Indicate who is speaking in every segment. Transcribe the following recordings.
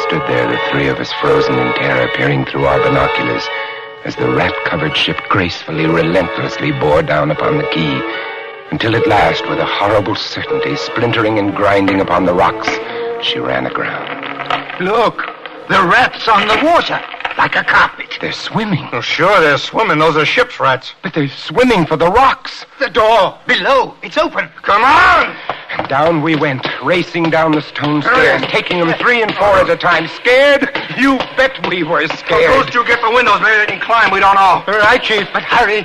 Speaker 1: stood there, the three of us frozen in terror, peering through our binoculars as the rat-covered ship gracefully, relentlessly bore down upon the quay, until at last, with a horrible certainty, splintering and grinding upon the rocks, she ran aground.
Speaker 2: Look, the rats on the water, like a carpet.
Speaker 1: They're swimming.
Speaker 3: Oh, sure, they're swimming. Those are ship's rats.
Speaker 1: But they're swimming for the rocks.
Speaker 2: The door, below, it's open.
Speaker 3: Come on!
Speaker 1: And down we went, racing down the stone stairs, taking them 3 and 4 at a time. Scared? You bet we were scared.
Speaker 3: Those two get the windows. Maybe they can climb. We don't know.
Speaker 1: All right, Chief, but hurry.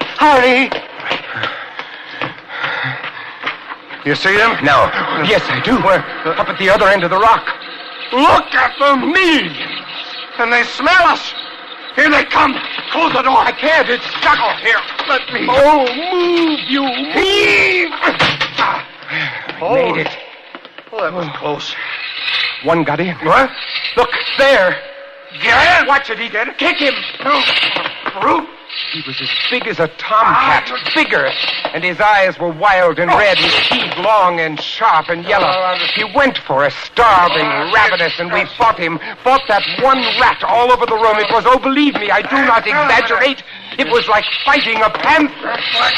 Speaker 3: You see them?
Speaker 1: No. Yes, I do. We're up at the other end of the rock.
Speaker 3: Look at them! Millions! And they smell us! Here they come! Close the door!
Speaker 1: I can't. It's stuck.
Speaker 3: Oh, here, let me...
Speaker 1: Oh, move, you
Speaker 3: Heave!
Speaker 1: Made it.
Speaker 3: Well, that was close.
Speaker 1: One got in.
Speaker 3: What?
Speaker 1: Look, there.
Speaker 3: Get it!
Speaker 1: Watch it, he did it. Kick him.
Speaker 3: No. Brute!
Speaker 1: He was as big as a tomcat, bigger, and his eyes were wild and red, his teeth long and sharp and yellow. He went for us, starving, ravenous, and we fought him, fought that one rat all over the room. It was, oh, believe me, I do not exaggerate, it was like fighting a panther.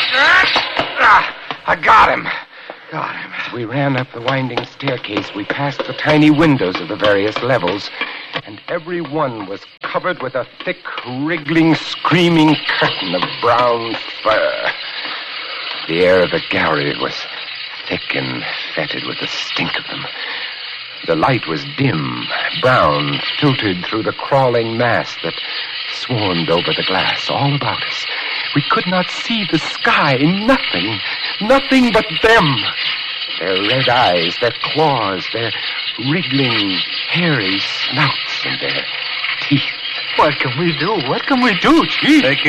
Speaker 3: I got him.
Speaker 1: As we ran up the winding staircase, we passed the tiny windows of the various levels, and every one was covered with a thick, wriggling, screaming curtain of brown fur. The air of the gallery was thick and fetid with the stink of them. The light was dim, brown, filtered through the crawling mass that swarmed over the glass all about us. We could not see the sky, nothing but them. Their red eyes, their claws, their wriggling, hairy snouts, and their teeth.
Speaker 2: What can we do? Chief?
Speaker 3: They